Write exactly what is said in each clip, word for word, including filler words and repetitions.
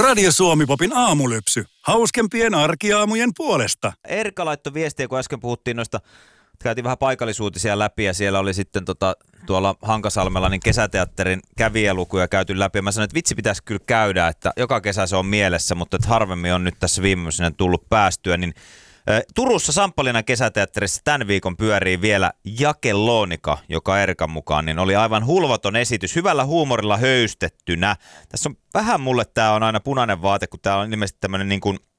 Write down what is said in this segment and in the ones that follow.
Radio Suomi-popin aamulypsy. Hauskempien arkiaamujen puolesta. Erika laittoi viestiä, kun äsken puhuttiin noista, käytiin vähän paikallisuutisia läpi ja siellä oli sitten tota, tuolla Hankasalmella niin kesäteatterin kävijälukuja käyty läpi. Ja mä sanoin, että vitsi pitäisi kyllä käydä, että joka kesä se on mielessä, mutta että harvemmin on nyt tässä viimeisenä tullut päästyä. Niin, ä, Turussa Samppalinan kesäteatterissa tämän viikon pyörii vielä Jakellonika, joka Erikan mukaan niin oli aivan hulvaton esitys, hyvällä huumorilla höystettynä. Tässä on vähän mulle, tää on aina punainen vaate, kun tää on ilmeisesti tämmöinen niin kuin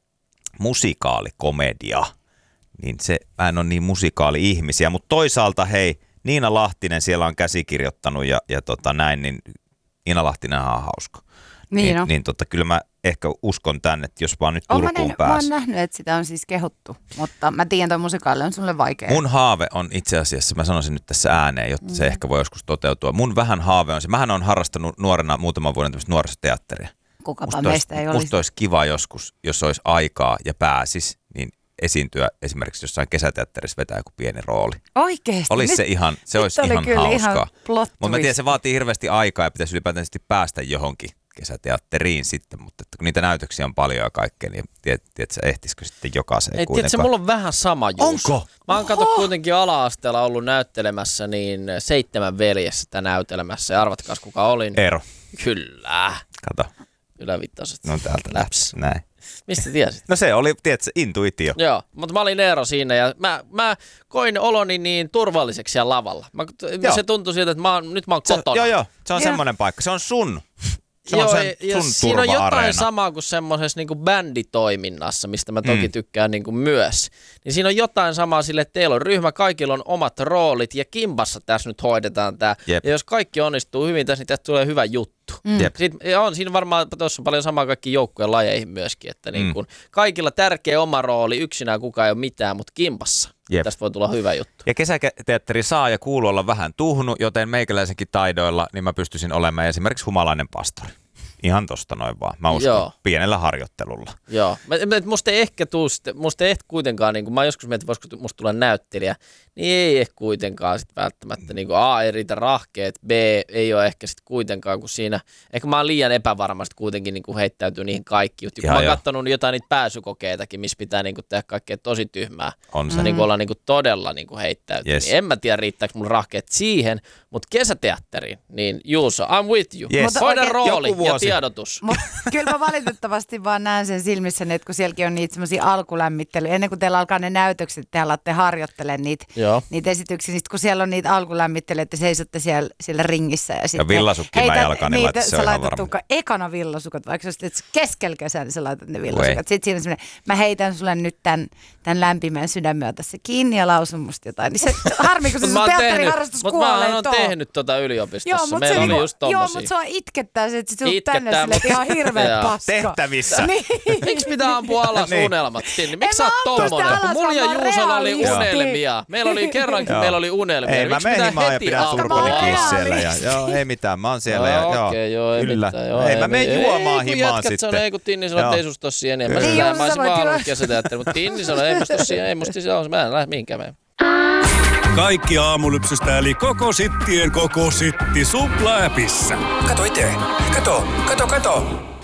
musikaalikomedia. Niin se, mä en ole niin musikaali-ihmisiä, mutta toisaalta hei, Niina Lahtinen siellä on käsikirjoittanut ja, ja tota näin, niin Niina Lahtinen on hauska. Niin, niin, no. niin tota, kyllä mä ehkä uskon tänne, että jos vaan nyt Oon Turkuun mä, pääsee. mä oon nähnyt, että sitä on siis kehuttu, mutta mä tiedän, että musikaali on sulle vaikea. Mun haave on itse asiassa, mä sanoisin nyt tässä ääneen, jotta mm. se ehkä voi joskus toteutua. Mun vähän haave on se, mähän on harrastanut nuorena muutaman vuoden tämmöistä nuorisoteatteria. Kukapa meistä ei olisi. olisi. Musta olisi kiva joskus, jos olisi aikaa ja pääsis, niin esiintyä esimerkiksi jossain kesäteatterissa vetää joku pieni rooli. Oikeesti? Olisi se ihan, se olisi ihan hauskaa. Mutta mä tiedän, se vaatii hirveästi aikaa ja pitäisi ylipäätään päästä johonkin kesäteatteriin sitten, mutta kun niitä näytöksiä on paljon ja kaikkea, niin tiedät, tiedät sä ehtisikö sitten jokaiseen ei, kuitenkaan? Tiedätkö, mulla on vähän sama Juuso. Onko? Mä oon kato kuitenkin ala-asteella ollut näyttelemässä niin seitsemän veljessä sitä näytelemässä ja arvatkaas kuka olin. Eero. Kyllä. Kato. Ylävittaiset. No täältä läps. Näin. Mistä tiesit? No se oli, tiedätkö, intuitio. Joo, mutta mä olin Eero siinä ja mä, mä koin oloni niin turvalliseksi siellä lavalla. Mä, se tuntui siltä, että mä oon, nyt mä oon kotona. Se, joo, joo. Se on ja. semmoinen paikka. Se on sun. Se on joo, sen, ja sun siinä on jotain turva-areena. samaa kuin semmoisessa niinku bänditoiminnassa, mistä mä toki mm. tykkään niinku myös. Niin siinä on jotain samaa sille, että teillä on ryhmä, kaikilla on omat roolit ja kimpassa tässä nyt hoidetaan tää. Jep. Ja jos kaikki onnistuu hyvin tässä, niin tästä tulee hyvä juttu. Mm. Sitten, ja on siinä varmaan, tuossa on paljon samaa kaikki joukkueen lajeihin myöskin, että niin kun, mm. kaikilla tärkeä oma rooli, yksinään kukaan ei ole mitään, mutta kimpassa. Jep. Tästä voi tulla hyvä juttu. Ja kesäteatteri saa ja kuuluu olla vähän tuhnu, joten meikäläisenkin taidoilla niin mä pystyisin olemaan esimerkiksi humalainen pastori. Ihan tosta noin vaan. Mä uskon Joo. pienellä harjoittelulla. Joo. Musta ei ehkä tuu, musta ei ehkä kuitenkaan, niin kun mä joskus mietin, voisiko musta tulla näyttelijä, niin ei ehkä kuitenkaan sit välttämättä, niin kuin A ei riitä rahkeet, B ei ole ehkä sitten kuitenkaan, kun siinä, ehkä mä oon liian epävarmasti kuitenkin niin kuin heittäytyy niihin kaikki juttuihin. Kun mä oon katsonut jotain niitä pääsykokeitakin, missä pitää niin kuin tehdä kaikkea tosi tyhmää. On se. Niin kuin olla niin kuin todella niin kuin heittäytyy. Yes. Niin en mä tiedä, riittääkö mun rahkeet siihen, mutta kesäteatteriin, niin Juuso, I'm with you. Yes. Hoida rooli ja tiedotus. Mut kyllä mä valitettavasti vaan näen sen silmissäni, että kun sielläkin on niitä semmoisia alkulämmittelyjä, ennen kuin teillä alkaa ne näytökset, te alatte harjoittelemaan niitä, niitä esityksiä, niin kun siellä on niitä alkulämmittelyjä, että seisotte siellä, siellä ringissä. Ja, ja villasukki mä jalkaan, niin laitat se on ihan varma. Ekana villasukat, vaikka jos olet keskellä kesää, niin sä laitat ne villasukat. Sitten siinä on semmoinen, mä heitän sulle nyt tämän, tämän lämpimän sydämen tässä kiinni ja lausun musta jotain. Niin se harmi, kun se sun teatteriharrastus kuolee tuohon. Mutta mä oon tehnyt tota yliopistossa. Joo, meillä oli niinku, just tommosia. Joo, mutta sua itkettää se, että sä tulet tänne silleen, että ihan hirveä paska. Tehtävissä. Niin. Miksi pitää ampua alas niin. unelmat sinne? Miksi sä oot tommonen? Kun mulla ja Juusolla oli unelmia. Meillä oli kerrankin, meillä oli unelmia. Ei, mä menen himaan ja pidän turpani kiinni siellä. Ja, joo, ei mitään, mä oon siellä. Ja, joo, okei, joo, ei kyllä. mitään. Joo, ei, mä menen juomaan ei, himaan sitten. Sanoi, ei kun Tinni sanoi, että ei susta ole siihen. Mä sanoin, mä olisin vaan halunnut kesäteatteri, mutta Tinni sanoi, ei musta ole siihen, ei musta siihen, mä en lähde mihinkään meen. Kaikki aamulypsystä eli koko sittien koko sitti Supla-äpissä. Kato itse, kato, kato, kato.